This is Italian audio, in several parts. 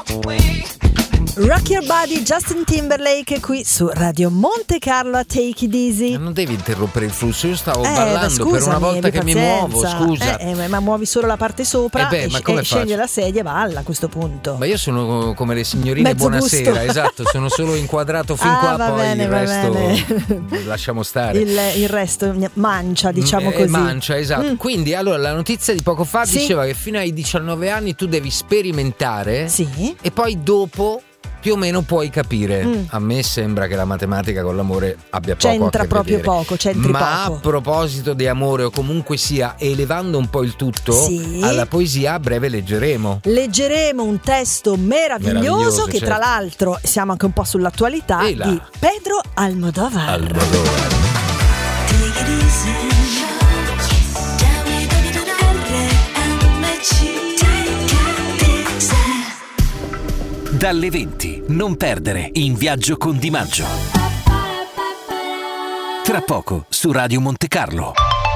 Rock Your Body, Justin Timberlake qui su Radio Monte Carlo a Take It Easy. Non devi interrompere il flusso, io stavo ballando per una volta che pazienza. mi muovo, scusa. Ma muovi solo la parte sopra e come scegli la sedia e balla a questo punto. Ma io sono come le signorine Mezzo buonasera, gusto. Esatto, sono solo inquadrato fin qua, va poi bene, il va resto bene. lasciamo stare. Il resto mancia, diciamo così. Mancia, esatto. Quindi allora la notizia di poco fa Sì. diceva che fino ai 19 anni tu devi sperimentare Sì. e poi dopo più o meno puoi capire. A me sembra che la matematica con l'amore abbia poco C'entra a che proprio vedere. poco, c'entri Ma poco. a proposito di amore, o comunque sia, elevando un po' il tutto, Sì. alla poesia a breve leggeremo Un testo meraviglioso che tra certo. l'altro siamo anche un po' sull'attualità E là. di Pedro Almodóvar. Dalle 20, non perdere In viaggio con Di Maggio. Tra poco su Radio Monte Carlo.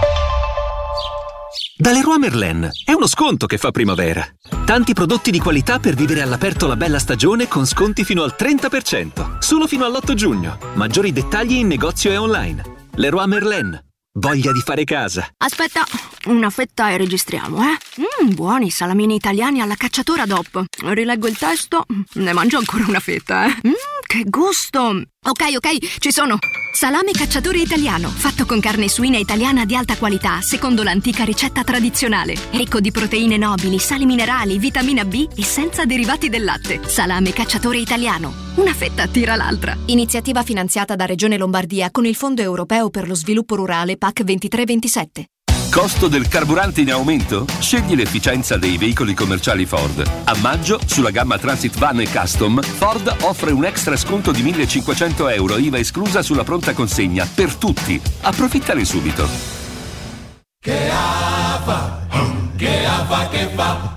Da Leroy Merlin è uno sconto che fa primavera. Tanti prodotti di qualità per vivere all'aperto la bella stagione con sconti fino al 30%. Solo fino all'8 giugno. Maggiori dettagli in negozio e online. Leroy Merlin. Voglia di fare casa. Aspetta, una fetta e registriamo, buoni salamini italiani alla cacciatora DOP. Rileggo il testo, ne mangio ancora una fetta, che gusto! Ok, ci sono. Salame cacciatore italiano, fatto con carne suina italiana di alta qualità, secondo l'antica ricetta tradizionale. Ricco di proteine nobili, sali minerali, vitamina B e senza derivati del latte. Salame cacciatore italiano. Una fetta tira l'altra. Iniziativa finanziata da Regione Lombardia con il Fondo Europeo per lo Sviluppo Rurale PAC 23-27. Costo del carburante in aumento? Scegli l'efficienza dei veicoli commerciali Ford. A maggio, sulla gamma Transit Van e Custom, Ford offre un extra sconto di €1.500, IVA esclusa sulla pronta consegna, per tutti. Approfittane subito. Che fa?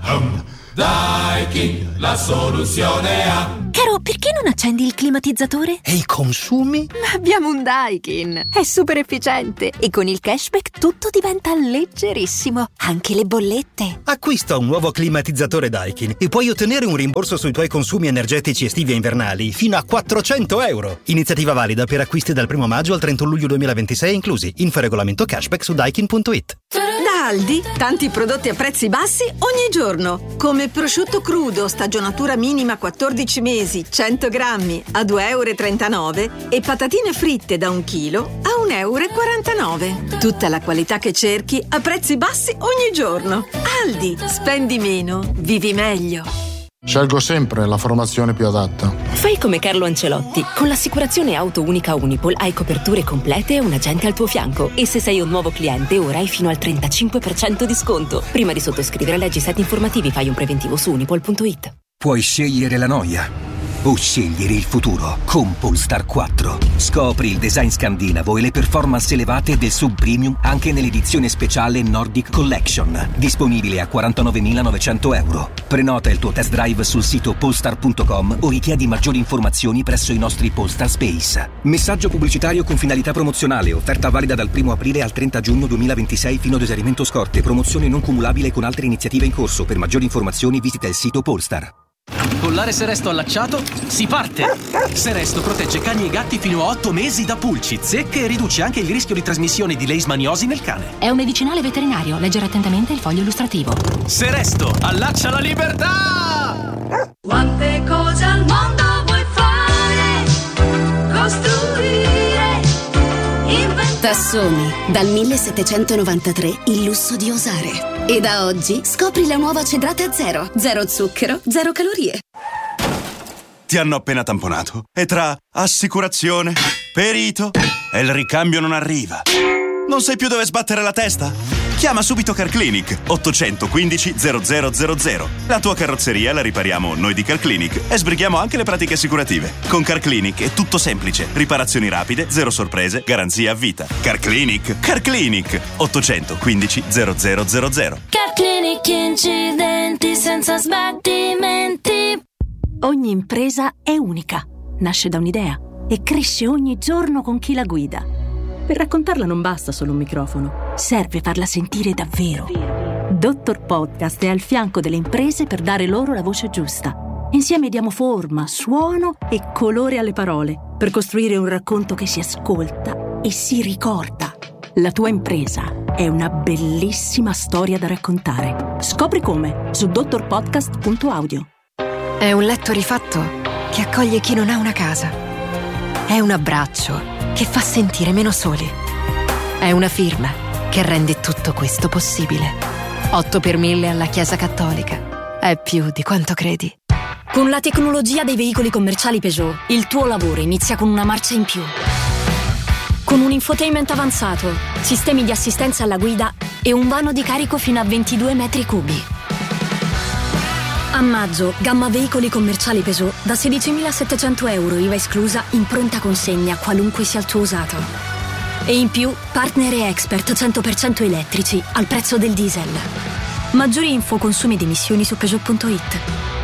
Daikin, la soluzione ha. Caro, perché non accendi il climatizzatore? E i consumi? Abbiamo un Daikin. È super efficiente e con il cashback tutto diventa leggerissimo, anche le bollette. Acquista un nuovo climatizzatore Daikin e puoi ottenere un rimborso sui tuoi consumi energetici estivi e invernali fino a €400. Iniziativa valida per acquisti dal 1 maggio al 31 luglio 2026 inclusi. Info regolamento cashback su daikin.it. Da Aldi, tanti prodotti a prezzi bassi ogni giorno. Come prosciutto crudo, stagionatura minima 14 mesi, 100 grammi a €2,39 e patatine fritte da 1 chilo a €1,49. Tutta la qualità che cerchi a prezzi bassi ogni giorno. Aldi, spendi meno, vivi meglio. Scelgo sempre la formazione più adatta. Fai come Carlo Ancelotti. Con l'assicurazione auto unica Unipol hai coperture complete e un agente al tuo fianco. E se sei un nuovo cliente, ora hai fino al 35% di sconto. Prima di sottoscrivere leggi set informativi, fai un preventivo su unipol.it. Puoi scegliere la noia o scegliere il futuro con Polestar 4. Scopri il design scandinavo e le performance elevate del sub-premium anche nell'edizione speciale Nordic Collection, disponibile a €49.900. Prenota il tuo test drive sul sito polestar.com o richiedi maggiori informazioni presso i nostri Polestar Space. Messaggio pubblicitario con finalità promozionale, offerta valida dal 1 aprile al 30 giugno 2026 fino ad esaurimento scorte, promozione non cumulabile con altre iniziative in corso. Per maggiori informazioni visita il sito Polestar. Collare Seresto allacciato, si parte! Seresto protegge cani e gatti fino a 8 mesi da pulci, zecche e riduce anche il rischio di trasmissione di leishmaniosi nel cane. È un medicinale veterinario, leggere attentamente il foglio illustrativo. Seresto, allaccia la libertà! Quante cose al mondo vuoi fare? Costruire, inventare. Tassoni, dal 1793 il lusso di osare. E da oggi scopri la nuova Cedrata Zero. Zero zucchero, zero calorie. Ti hanno appena tamponato e tra assicurazione, perito e il ricambio non arriva. Non sai più dove sbattere la testa? Chiama subito CarClinic 815 0000. La tua carrozzeria la ripariamo noi di CarClinic e sbrighiamo anche le pratiche assicurative. Con CarClinic è tutto semplice. Riparazioni rapide, zero sorprese, garanzia a vita. CarClinic 815 0000. CarClinic, incidenti senza sbattimenti. Ogni impresa è unica, nasce da un'idea e cresce ogni giorno con chi la guida. Per raccontarla non basta solo un microfono, serve farla sentire davvero. Dottor Podcast è al fianco delle imprese per dare loro la voce giusta. Insieme diamo forma, suono e colore alle parole per costruire un racconto che si ascolta e si ricorda. La tua impresa è una bellissima storia da raccontare. Scopri come su dottorpodcast.audio. È un letto rifatto che accoglie chi non ha una casa. È un abbraccio che fa sentire meno soli. È una firma che rende tutto questo possibile. 8 per 1000 alla Chiesa Cattolica. È più di quanto credi. Con la tecnologia dei veicoli commerciali Peugeot, il tuo lavoro inizia con una marcia in più. Con un infotainment avanzato, sistemi di assistenza alla guida e un vano di carico fino a 22 metri cubi. A maggio, gamma veicoli commerciali Peugeot da 16.700 euro IVA esclusa in pronta consegna, qualunque sia il tuo usato. E in più, partner e expert 100% elettrici al prezzo del diesel. Maggiori info, consumi ed emissioni su Peugeot.it.